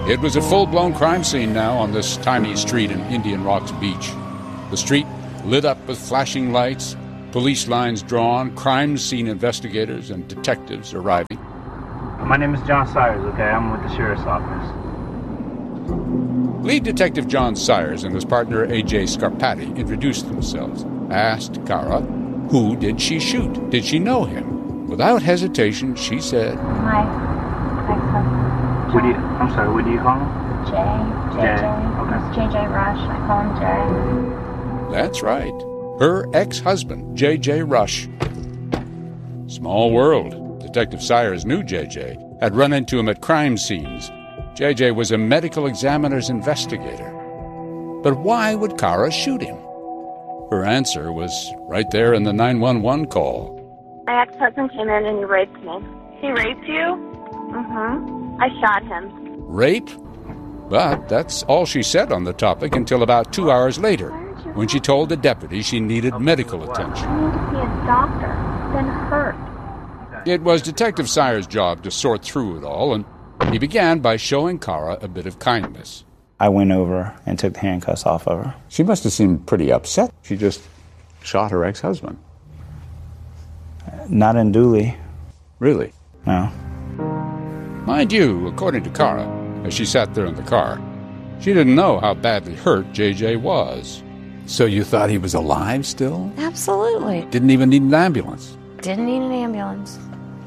It was a full-blown crime scene now on this tiny street in Indian Rocks Beach. The street lit up with flashing lights, police lines drawn, crime scene investigators and detectives arriving. My name is John Sires, okay? I'm with the sheriff's office. Lead Detective John Sires and his partner A.J. Scarpati introduced themselves, asked Cara, who did she shoot? Did she know him? Without hesitation, she said, My ex-husband. What do you call him? JJ. Okay. It's JJ Rush. I call him Jay. That's right. Her ex-husband, J.J. Rush. Small world. Detective Sires knew J.J., had run into him at crime scenes. J.J. was a medical examiner's investigator. But why would Cara shoot him? Her answer was right there in the 911 call. My ex-husband came in and he raped me. He raped you? Mm-hmm. I shot him. Rape? But that's all she said on the topic until about 2 hours later, when she told the deputy she needed medical attention. I need to see a doctor. Been hurt. It was Detective Sires' job to sort through it all, and he began by showing Cara a bit of kindness. I went over and took the handcuffs off of her. She must have seemed pretty upset. She just shot her ex-husband. Not unduly. Really? No. Mind you, according to Cara, as she sat there in the car, she didn't know how badly hurt JJ was. So you thought he was alive still? Absolutely. Didn't even need an ambulance? Didn't need an ambulance.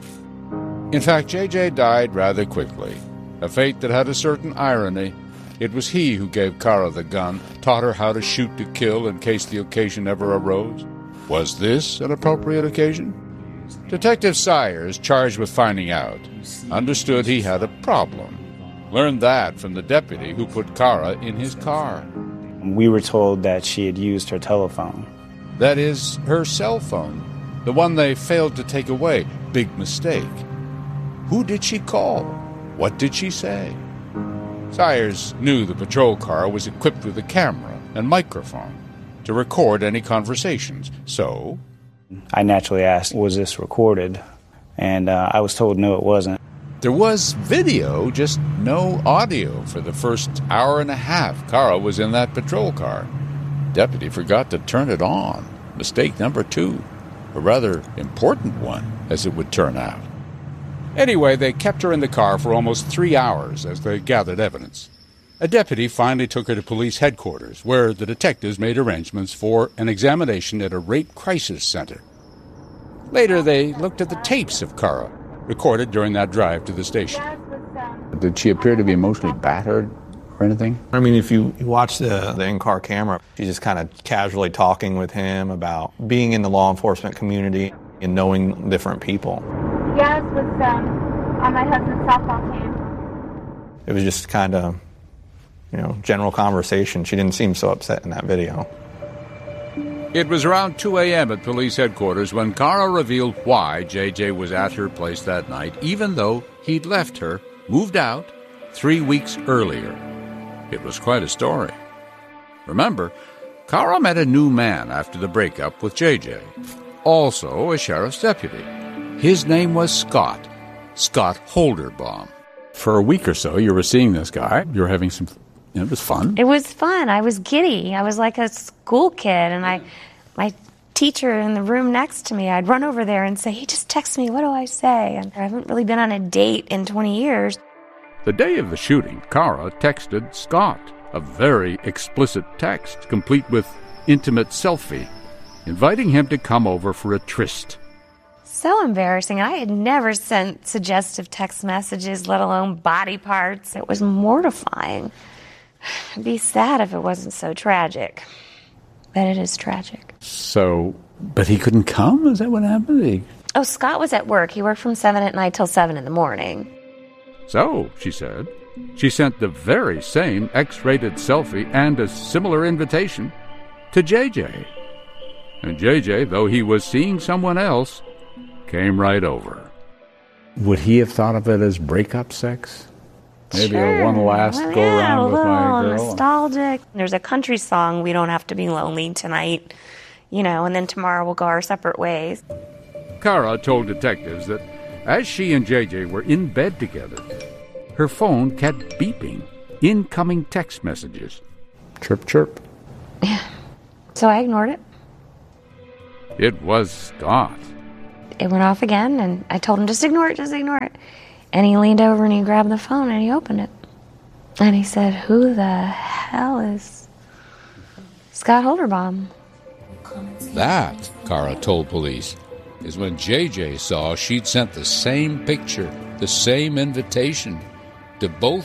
In fact, JJ died rather quickly, a fate that had a certain irony. It was he who gave Cara the gun, taught her how to shoot to kill in case the occasion ever arose. Was this an appropriate occasion? Detective Sires, charged with finding out, understood he had a problem. Learned that from the deputy who put Cara in his car. We were told that she had used her telephone. That is, her cell phone. The one they failed to take away. Big mistake. Who did she call? What did she say? Sires knew the patrol car was equipped with a camera and microphone to record any conversations, so I naturally asked, was this recorded? And I was told no, it wasn't. There was video, just no audio for the first hour and a half Cara was in that patrol car. Deputy forgot to turn it on. Mistake number 2. A rather important one, as it would turn out. Anyway, they kept her in the car for almost 3 hours as they gathered evidence. A deputy finally took her to police headquarters, where the detectives made arrangements for an examination at a rape crisis center. Later, they looked at the tapes of Cara, recorded during that drive to the station. Did she appear to be emotionally battered or anything? I mean, if you watch the in-car camera, she's just kind of casually talking with him about being in the law enforcement community and knowing different people. Yes, was on my husband's softball team. It was just kind of, general conversation. She didn't seem so upset in that video. It was around 2 a.m. at police headquarters when Cara revealed why J.J. was at her place that night, even though he'd left her, moved out, 3 weeks earlier. It was quite a story. Remember, Cara met a new man after the breakup with J.J., also a sheriff's deputy. His name was Scott Holderbaum. For a week or so, you were seeing this guy. You were having some... it was fun. It was fun. I was giddy. I was like a school kid, and my teacher in the room next to me, I'd run over there and say, he just texts me, what do I say? And I haven't really been on a date in 20 years. The day of the shooting, Cara texted Scott, a very explicit text, complete with intimate selfie, inviting him to come over for a tryst. So embarrassing. I had never sent suggestive text messages, let alone body parts. It was mortifying. It'd be sad if it wasn't so tragic. But it is tragic. So, but he couldn't come? Is that what happened? Oh, Scott was at work. He worked from 7 at night till 7 in the morning. So, she said, she sent the very same X-rated selfie and a similar invitation to JJ. And JJ, though he was seeing someone else, came right over. Would he have thought of it as breakup sex? Maybe sure. a one last go-around with my girl? Nostalgic. There's a country song, We Don't Have to Be Lonely Tonight, and then tomorrow we'll go our separate ways. Cara told detectives that as she and JJ were in bed together, Her phone kept beeping. Incoming text messages. Chirp, chirp. So I ignored it. It was Scott. It went off again, and I told him, just ignore it. And he leaned over and he grabbed the phone and he opened it. And he said, who the hell is Scott Holderbaum? That, Kara told police, is when JJ saw she'd sent the same picture, the same invitation, to both